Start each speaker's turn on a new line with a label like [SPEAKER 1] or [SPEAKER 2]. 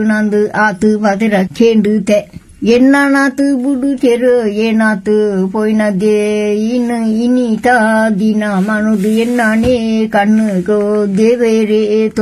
[SPEAKER 1] ನಂದು ಆತು ಬದರ ಕೇಂಡುತ್ತೆ ಎನ್ನಾತು ಬುಡು ಚೆರು ಏನಾತು ಪೋಯ್ನದೆ ಇನ್ನು ಇನ್ನೀತ ದಿನ ಮನುದು ಎನ್ನಾನೇ ಕಣ್ಣು ದೇವೇರೆ